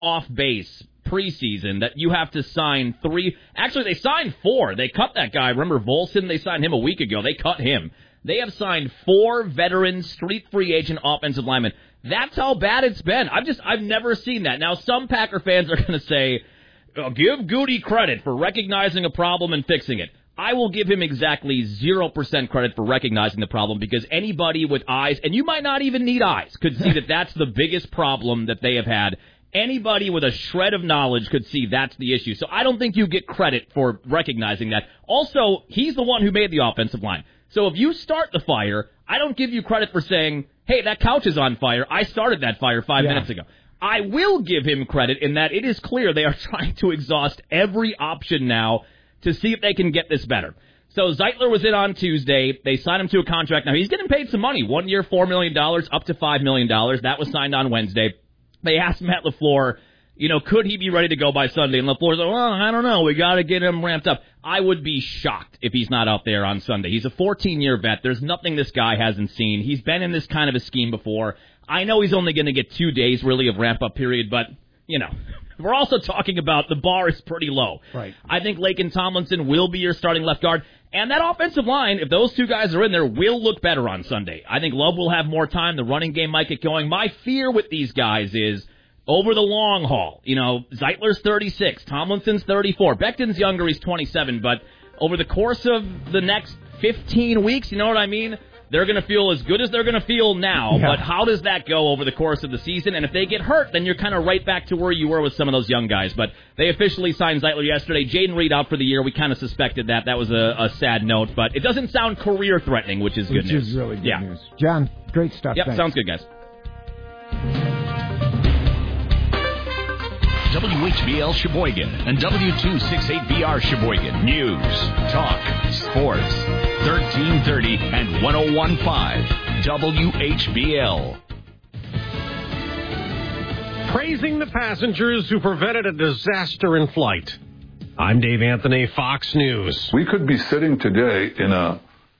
off base preseason that you have to sign 3. Actually, they signed 4. They cut that guy. Remember Volson? They signed him a week ago. They cut him. They have signed 4 veteran street free agent offensive linemen. That's how bad it's been. I've never seen that. Now, some Packer fans are going to say, give Goody credit for recognizing a problem and fixing it. I will give him exactly 0% credit for recognizing the problem, because anybody with eyes, and you might not even need eyes, could see that that's the biggest problem that they have had. Anybody with a shred of knowledge could see that's the issue. So I don't think you get credit for recognizing that. Also, he's the one who made the offensive line. So if you start the fire, I don't give you credit for saying, hey, that couch is on fire. I started that fire 5 minutes ago. I will give him credit in that it is clear they are trying to exhaust every option now to see if they can get this better. So Zeitler was in on Tuesday. They signed him to a contract. Now, he's getting paid some money, 1 year, $4 million, up to $5 million. That was signed on Wednesday. They asked Matt LaFleur, could he be ready to go by Sunday? And LaFleur's like, well, I don't know. We got to get him ramped up. I would be shocked if he's not out there on Sunday. He's a 14-year vet. There's nothing this guy hasn't seen. He's been in this kind of a scheme before. I know he's only going to get 2 days, really, of ramp-up period, but, we're also talking about the bar is pretty low. Right. I think Laken Tomlinson will be your starting left guard. And that offensive line, if those 2 guys are in there, will look better on Sunday. I think Love will have more time. The running game might get going. My fear with these guys is over the long haul. Zeitler's 36. Tomlinson's 34. Becton's younger. He's 27. But over the course of the next 15 weeks, you know what I mean? They're going to feel as good as they're going to feel now, but how does that go over the course of the season? And if they get hurt, then you're kind of right back to where you were with some of those young guys. But they officially signed Zeitler yesterday. Jaden Reed out for the year. We kind of suspected that. That was a sad note, but it doesn't sound career-threatening, which is good news. Which is really good news. John, great stuff. Yep, Thanks. Sounds good, guys. WHBL Sheboygan and W268BR Sheboygan. News, talk, sports. 1330 and 101.5 WHBL. Praising the passengers who prevented a disaster in flight. I'm Dave Anthony, Fox News. We could be sitting today in a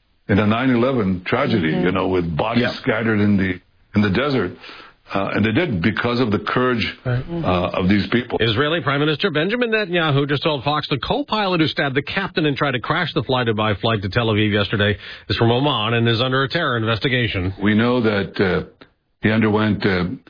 9/11 tragedy, with bodies scattered in the desert. And they did because of the courage of these people. Israeli Prime Minister Benjamin Netanyahu just told Fox the co-pilot who stabbed the captain and tried to crash the Fly-Dubai flight to Tel Aviv yesterday is from Oman and is under a terror investigation. We know that he underwent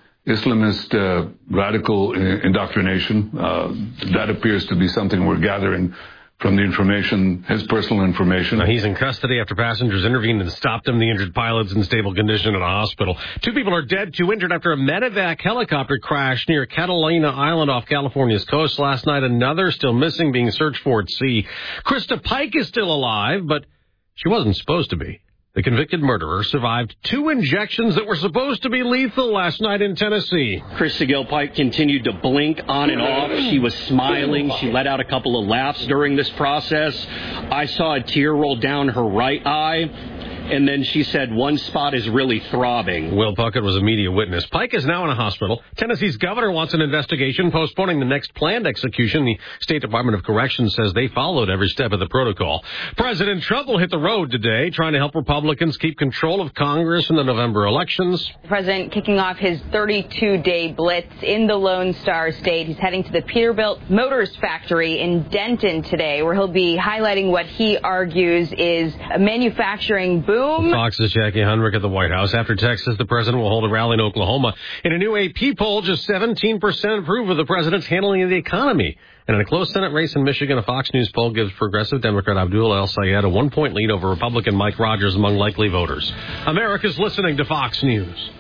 Islamist radical indoctrination. That appears to be something we're gathering from the information, his personal information. Now, he's in custody after passengers intervened and stopped him. The injured pilot's in stable condition at a hospital. 2 people are dead, 2 injured after a medevac helicopter crashed near Catalina Island off California's coast last night. Another still missing, being searched for at sea. Krista Pike is still alive, but she wasn't supposed to be. The convicted murderer survived 2 injections that were supposed to be lethal last night in Tennessee. Krista Gilpike continued to blink on and off. She was smiling. She let out a couple of laughs during this process. I saw a tear roll down her right eye. And then she said, one spot is really throbbing. Will Puckett was a media witness. Pike is now in a hospital. Tennessee's governor wants an investigation, postponing the next planned execution. The State Department of Corrections says they followed every step of the protocol. President Trump will hit the road today, trying to help Republicans keep control of Congress in the November elections. The president kicking off his 32-day blitz in the Lone Star State. He's heading to the Peterbilt Motors factory in Denton today, where he'll be highlighting what he argues is a manufacturing boom. Fox's Jackie Hundrick at the White House. After Texas, the president will hold a rally in Oklahoma. In a new AP poll, just 17% approve of the president's handling of the economy. And in a close Senate race in Michigan, a Fox News poll gives progressive Democrat Abdul El-Sayed a 1-point lead over Republican Mike Rogers among likely voters. America's listening to Fox News.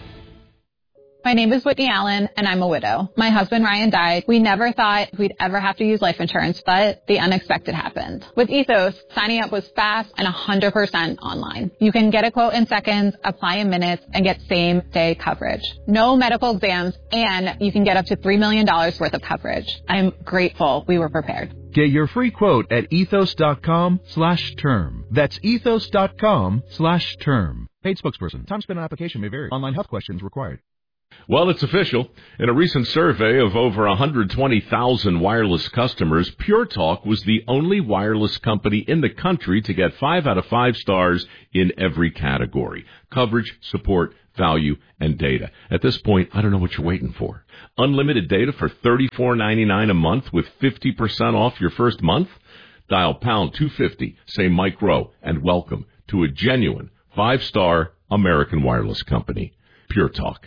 My name is Whitney Allen, and I'm a widow. My husband, Ryan, died. We never thought we'd ever have to use life insurance, but the unexpected happened. With Ethos, signing up was fast and 100% online. You can get a quote in seconds, apply in minutes, and get same-day coverage. No medical exams, and you can get up to $3 million worth of coverage. I'm grateful we were prepared. Get your free quote at ethos.com/term. That's ethos.com/term. Paid spokesperson. Time spent on application may vary. Online health questions required. Well, it's official. In a recent survey of over 120,000 wireless customers, Pure Talk was the only wireless company in the country to get 5 out of 5 stars in every category: coverage, support, value, and data. At this point, I don't know what you're waiting for. Unlimited data for $34.99 a month with 50% off your first month? Dial pound 250, say Mike Rowe, and welcome to a genuine 5-star American wireless company. Pure Talk.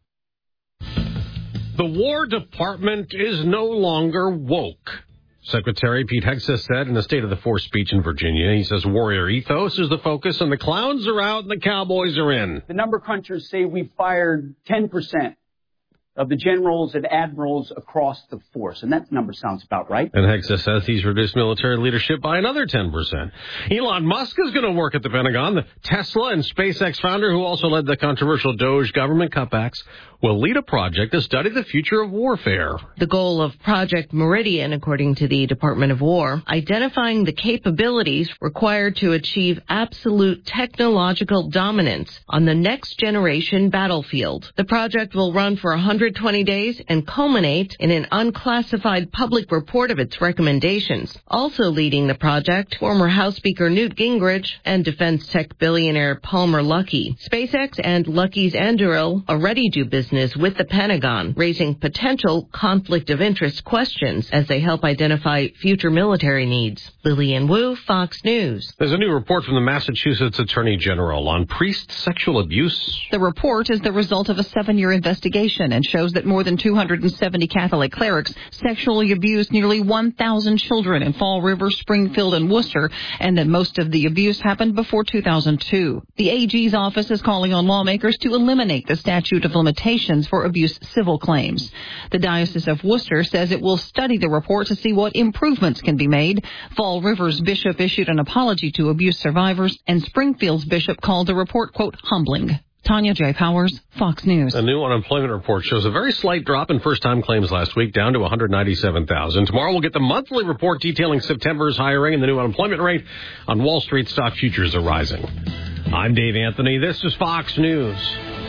The War Department is no longer woke. Secretary Pete Hegseth said in a State of the Force speech in Virginia. He says warrior ethos is the focus and the clowns are out and the cowboys are in. The number crunchers say we fired 10% of the generals and admirals across the force. And that number sounds about right. And Hegseth says he's reduced military leadership by another 10%. Elon Musk is going to work at the Pentagon. The Tesla and SpaceX founder, who also led the controversial Doge government cutbacks, will lead a project to study the future of warfare. The goal of Project Meridian, according to the Department of War, identifying the capabilities required to achieve absolute technological dominance on the next generation battlefield. The project will run for 120 days and culminate in an unclassified public report of its recommendations. Also leading the project, former House Speaker Newt Gingrich and defense tech billionaire Palmer Luckey. SpaceX and Lucky's Anduril already do business with the Pentagon, raising potential conflict of interest questions as they help identify future military needs. Lillian Wu, Fox News. There's a new report from the Massachusetts Attorney General on priest sexual abuse. The report is the result of a 7-year investigation and shows that more than 270 Catholic clerics sexually abused nearly 1,000 children in Fall River, Springfield, and Worcester, and that most of the abuse happened before 2002. The AG's office is calling on lawmakers to eliminate the statute of limitations for abuse civil claims. The Diocese of Worcester says it will study the report to see what improvements can be made. Fall River's bishop issued an apology to abuse survivors, and Springfield's bishop called the report, quote, humbling. Tanya J. Powers, Fox News. A new unemployment report shows a very slight drop in first-time claims last week, down to 197,000. Tomorrow we'll get the monthly report detailing September's hiring, and the new unemployment rate on Wall Street stock futures are rising. I'm Dave Anthony. This is Fox News.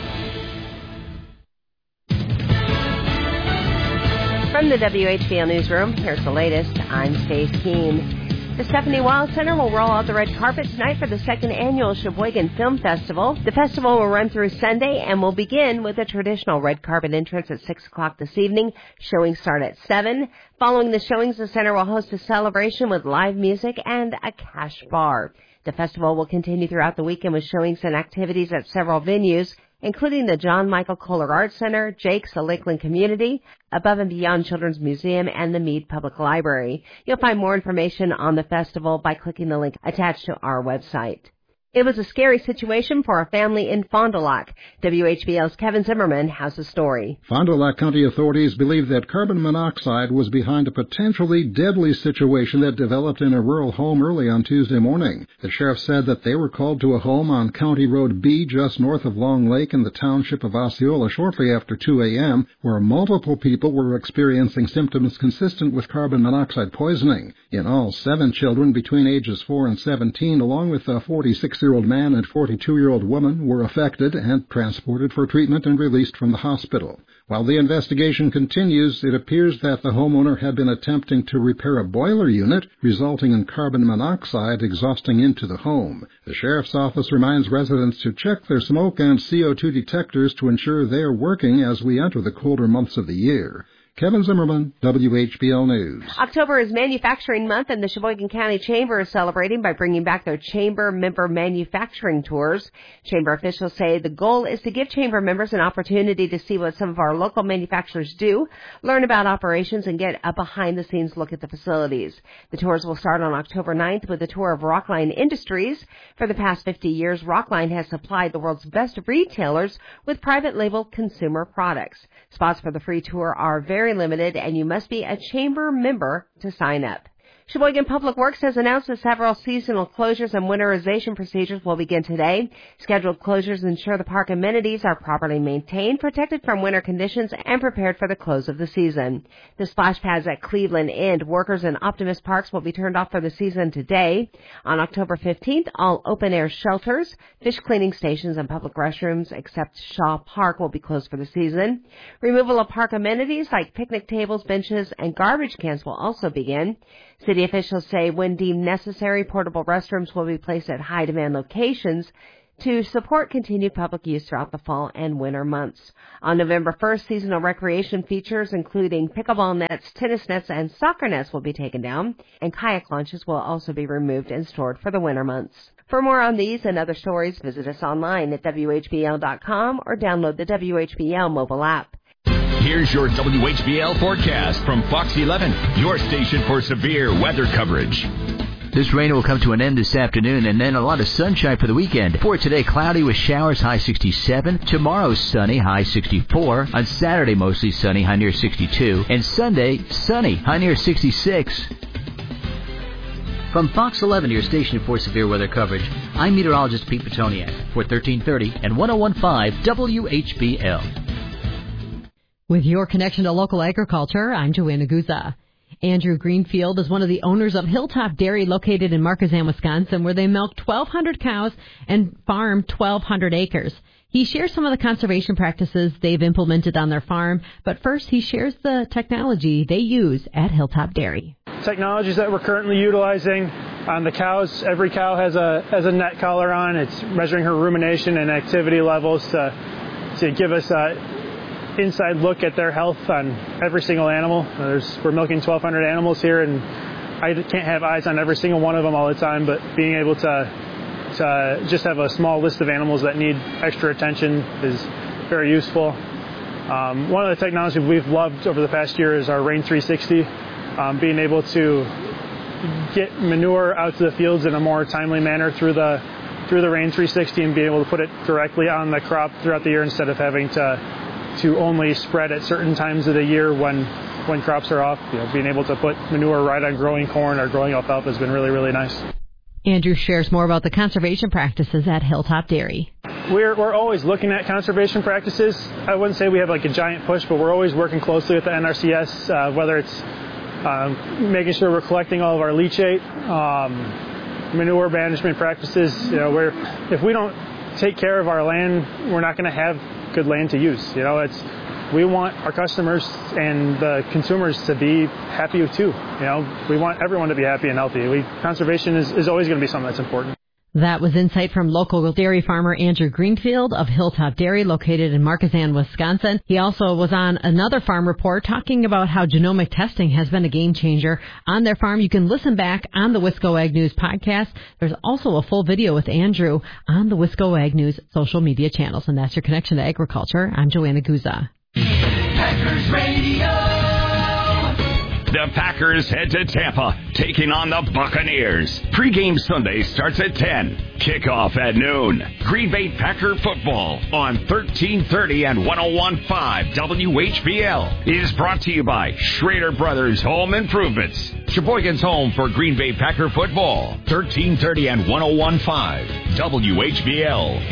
From the WHBL Newsroom, here's the latest. I'm Stace Keene. The Stephanie Wild Center will roll out the red carpet tonight for the second annual Sheboygan Film Festival. The festival will run through Sunday and will begin with a traditional red carpet entrance at 6 o'clock this evening. Showings start at 7. Following the showings, the center will host a celebration with live music and a cash bar. The festival will continue throughout the weekend with showings and activities at several venues, including the John Michael Kohler Arts Center, Jake's, the Lakeland Community, Above and Beyond Children's Museum, and the Meade Public Library. You'll find more information on the festival by clicking the link attached to our website. It was a scary situation for a family in Fond du Lac. WHBL's Kevin Zimmerman has the story. Fond du Lac County authorities believe that carbon monoxide was behind a potentially deadly situation that developed in a rural home early on Tuesday morning. The sheriff said that they were called to a home on County Road B just north of Long Lake in the township of Osceola shortly after 2 a.m., where multiple people were experiencing symptoms consistent with carbon monoxide poisoning. In all, 7 children between ages 4 and 17, along with a 46-year-old man and 42-year-old woman, were affected and transported for treatment and released from the hospital. While the investigation continues, it appears that the homeowner had been attempting to repair a boiler unit, resulting in carbon monoxide exhausting into the home. The sheriff's office reminds residents to check their smoke and CO2 detectors to ensure they are working as we enter the colder months of the year. Kevin Zimmerman, WHBL News. October is Manufacturing Month, and the Sheboygan County Chamber is celebrating by bringing back their Chamber member manufacturing tours. Chamber officials say the goal is to give Chamber members an opportunity to see what some of our local manufacturers do, learn about operations, and get a behind-the-scenes look at the facilities. The tours will start on October 9th with a tour of Rockline Industries. For the past 50 years, Rockline has supplied the world's best retailers with private label consumer products. Spots for the free tour are very limited, and you must be a Chamber member to sign up. Sheboygan Public Works has announced that several seasonal closures and winterization procedures will begin today. Scheduled closures ensure the park amenities are properly maintained, protected from winter conditions, and prepared for the close of the season. The splash pads at Cleveland End, Workers, and Optimist Parks will be turned off for the season today. On October 15th, all open-air shelters, fish cleaning stations, and public restrooms except Shaw Park will be closed for the season. Removal of park amenities like picnic tables, benches, and garbage cans will also begin. City officials say when deemed necessary, portable restrooms will be placed at high-demand locations. to support continued public use throughout the fall and winter months. On November 1st, seasonal recreation features including pickleball nets, tennis nets, and soccer nets will be taken down, and kayak launches will also be removed and stored for the winter months. For more on these and other stories, visit us online at WHBL.com or download the WHBL mobile app. Here's your WHBL forecast from Fox 11, your station for severe weather coverage. This rain will come to an end this afternoon, and then a lot of sunshine for the weekend. For today, cloudy with showers, high 67. Tomorrow, sunny, high 64. On Saturday, mostly sunny, high near 62. And Sunday, sunny, high near 66. From Fox 11, your station for severe weather coverage, I'm meteorologist Pete Petoniak for 1330 and 101.5 WHBL. With your connection to local agriculture, I'm Joanna Guza. Andrew Greenfield is one of the owners of Hilltop Dairy located in Marquezan, Wisconsin, where they milk 1,200 cows and farm 1,200 acres. He shares some of the conservation practices they've implemented on their farm, but first he shares the technology they use at Hilltop Dairy. Technologies that we're currently utilizing on the cows, every cow has a net collar on. It's measuring her rumination and activity levels to give us inside look at their health on every single animal. We're milking 1,200 animals here, and I can't have eyes on every single one of them all the time, but being able to just have a small list of animals that need extra attention is very useful. One of the technologies we've loved over the past year is our Rain 360, being able to get manure out to the fields in a more timely manner through the Rain 360 and being able to put it directly on the crop throughout the year instead of having to only spread at certain times of the year when crops are off. Being able to put manure right on growing corn or growing alfalfa has been really, really nice. Andrew shares more about the conservation practices at Hilltop Dairy. We're always looking at conservation practices. I wouldn't say we have like a giant push, but we're always working closely with the NRCS, whether it's making sure we're collecting all of our leachate, manure management practices. If we don't take care of our land, we're not going to have good land to use. We want our customers and the consumers to be happy too. We want everyone to be happy and healthy. Conservation is always going to be something that's important. That was insight from local dairy farmer Andrew Greenfield of Hilltop Dairy located in Marquezan, Wisconsin. He also was on another farm report talking about how genomic testing has been a game changer on their farm. You can listen back on the Wisco Ag News podcast. There's also a full video with Andrew on the Wisco Ag News social media channels. And that's your connection to agriculture. I'm Joanna Guza. Packers Radio. The Packers head to Tampa, taking on the Buccaneers. Pre-game Sunday starts at 10. Kickoff at noon. Green Bay Packer football on 1330 and 101.5 WHBL is brought to you by Schrader Brothers Home Improvements. Sheboygan's home for Green Bay Packer football. 1330 and 101.5 WHBL.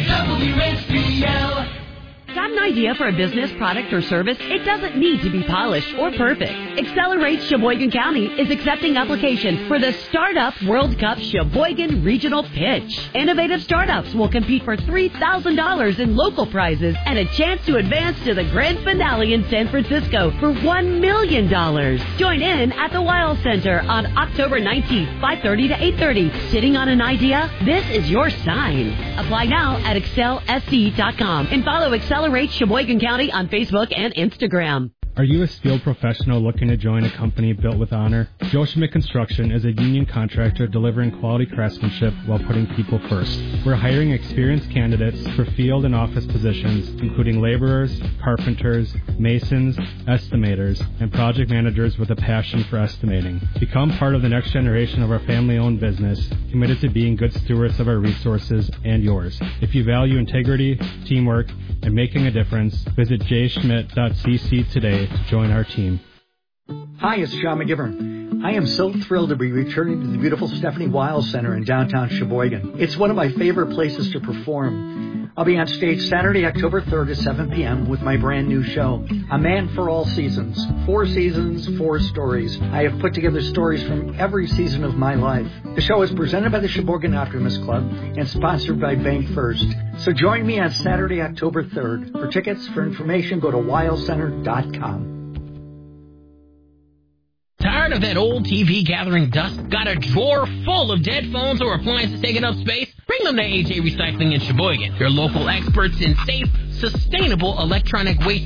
WHBL. Got an idea for a business, product, or service? It doesn't need to be polished or perfect. Accelerate Sheboygan County is accepting applications for the Startup World Cup Sheboygan Regional Pitch. Innovative startups will compete for $3,000 in local prizes and a chance to advance to the grand finale in San Francisco for $1 million. Join in at the Wild Center on October 19th, 5:30 to 8:30. Sitting on an idea? This is your sign. Apply now at excelsc.com and follow Accelerate Sheboygan County on Facebook and Instagram. Are you a skilled professional looking to join a company built with honor? Joe Schmidt Construction is a union contractor delivering quality craftsmanship while putting people first. We're hiring experienced candidates for field and office positions, including laborers, carpenters, masons, estimators, and project managers with a passion for estimating. Become part of the next generation of our family-owned business, committed to being good stewards of our resources and yours. If you value integrity, teamwork, and making a difference, visit jschmidt.cc today to join our team. Hi, it's John McGivern. I am so thrilled to be returning to the beautiful Stephanie Wiles Center in downtown Sheboygan. It's one of my favorite places to perform. I'll be on stage Saturday, October 3rd at 7 p.m. with my brand new show, A Man for All Seasons. 4 seasons, 4 stories. I have put together stories from every season of my life. The show is presented by the Sheboygan Optimist Club and sponsored by Bank First. So join me on Saturday, October 3rd. For tickets, for information, go to wilescenter.com. Tired Tired of that old TV gathering dust? Got a drawer full of dead phones or appliances taking up space? Bring them to AJ Recycling in Sheboygan. Your local experts in safe, sustainable electronic waste